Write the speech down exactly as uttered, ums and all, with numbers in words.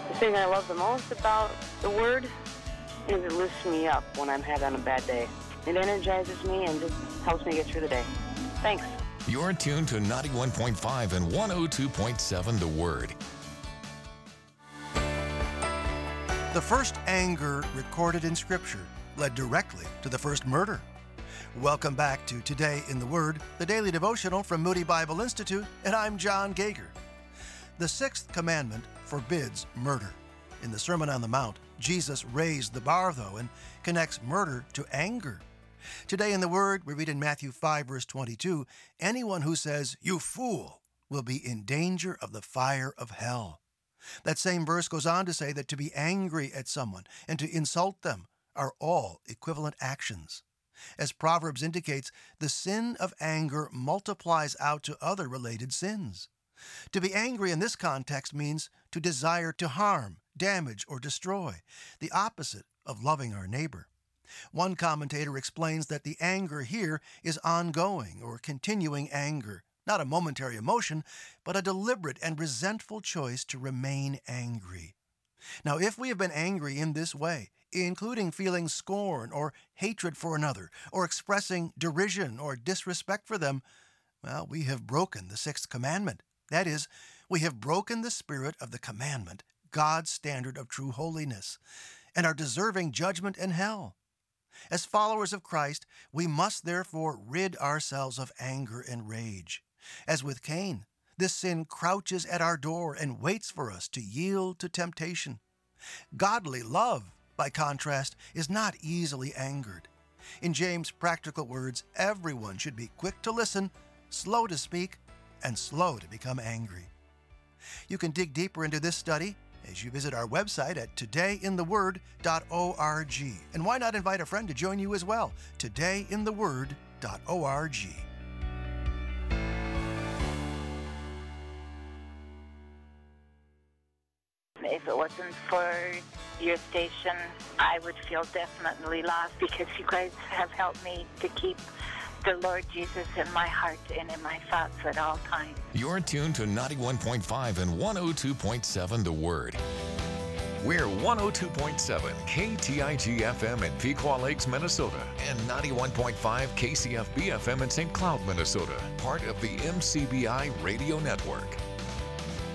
The thing I love the most about the Word is it lifts me up when I'm having a bad day. It energizes me and just helps me get through the day. Thanks. You're tuned to ninety-one point five and one oh two point seven The Word. The first anger recorded in Scripture led directly to the first murder. Welcome back to Today in the Word, the daily devotional from Moody Bible Institute, and I'm John Gager. The sixth commandment forbids murder. In the Sermon on the Mount, Jesus raised the bar, though, and connects murder to anger. Today in the Word, we read in Matthew five, verse twenty-two, anyone who says, "You fool," will be in danger of the fire of hell. That same verse goes on to say that to be angry at someone and to insult them are all equivalent actions. As Proverbs indicates, the sin of anger multiplies out to other related sins. To be angry in this context means to desire to harm, damage, or destroy, the opposite of loving our neighbor. One commentator explains that the anger here is ongoing or continuing anger, not a momentary emotion, but a deliberate and resentful choice to remain angry. Now, if we have been angry in this way, including feeling scorn or hatred for another, or expressing derision or disrespect for them, well, we have broken the sixth commandment. That is, we have broken the spirit of the commandment, God's standard of true holiness, and are deserving judgment and hell. As followers of Christ, we must therefore rid ourselves of anger and rage. As with Cain, this sin crouches at our door and waits for us to yield to temptation. Godly love, by contrast, is not easily angered. In James' practical words, everyone should be quick to listen, slow to speak, and slow to become angry. You can dig deeper into this study as you visit our website at today in the word dot org. And why not invite a friend to join you as well? today in the word dot org. If it wasn't for your station, I would feel definitely lost, because you guys have helped me to keep the Lord Jesus in my heart and in my thoughts at all times. You're tuned to ninety-one point five and one oh two point seven The Word. We're one oh two point seven K T I G F M in Pequot Lakes, Minnesota, and ninety-one point five K C F B F M in Saint Cloud, Minnesota, part of the M C B I Radio Network.